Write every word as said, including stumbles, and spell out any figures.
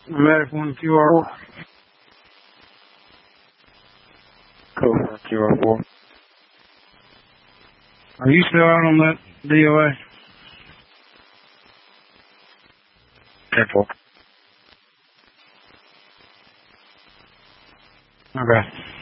Medic one Q R four. Cool, Q R four. Are you still out on that D O A? ten four. Okay.